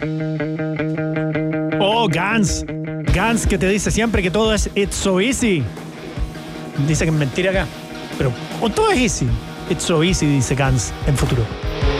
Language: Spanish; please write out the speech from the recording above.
Oh, Gans. Gans, que te dice siempre que todo es it's so easy. Dice que es mentira acá. Pero todo es easy. It's so easy, dice Gans en futuro.